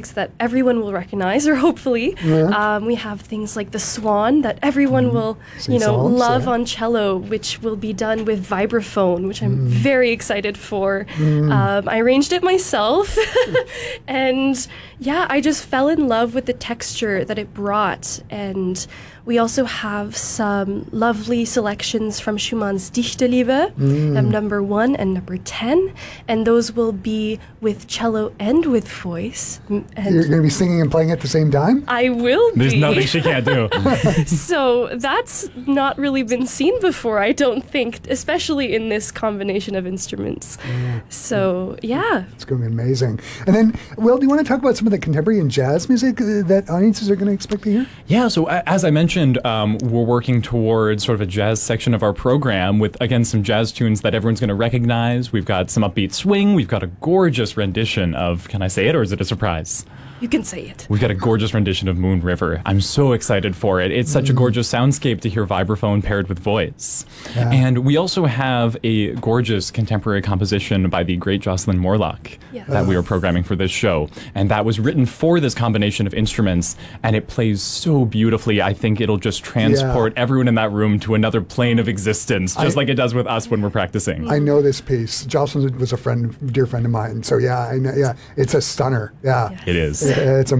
classics that everyone will recognize, or hopefully. We have things like the Swan that everyone will, love on cello, which will be done with vibraphone, which I'm very excited for. I arranged it myself, and I just fell in love with the texture that it brought. And we also have some lovely selections from Schumann's Dichterliebe, number 1 and number 10, and those will be with cello and with voice. And you're going to be singing and playing at the same time? I will be. There's nothing she can't do. So that's not really been seen before, I don't think, especially in this combination of instruments. So, It's going to be amazing. And then, Will, do you want to talk about some of the contemporary and jazz music that audiences are going to expect to hear? Yeah, so as I mentioned, we're working towards sort of a jazz section of our program with, again, some jazz tunes that everyone's going to recognize. We've got some upbeat swing. We've got a gorgeous rendition of, can I say it, or is it a surprise? You can say it. We've got a gorgeous rendition of Moon River. I'm so excited for it. It's such a gorgeous soundscape to hear vibraphone paired with voice. Yeah. And we also have a gorgeous contemporary composition by the great Jocelyn Morlock that we are programming for this show. And that was written for this combination of instruments, and it plays so beautifully. I think it'll just transport everyone in that room to another plane of existence, just like it does with us when we're practicing. I know this piece. Jocelyn was a dear friend of mine. So I know, it's a stunner. Yeah. It is. It's